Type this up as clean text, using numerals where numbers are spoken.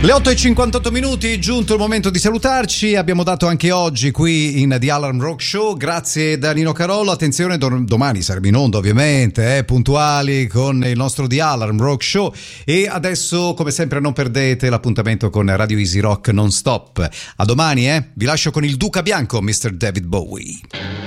Le 8:58, giunto il momento di salutarci. Abbiamo dato anche oggi qui in The Alarm Rock Show. Grazie da Nino Carollo. Attenzione, domani saremo in onda ovviamente, puntuali con il nostro The Alarm Rock Show. E adesso, come sempre, non perdete l'appuntamento con Radio Easy Rock non stop. A domani, vi lascio con il Duca Bianco, Mr. David Bowie.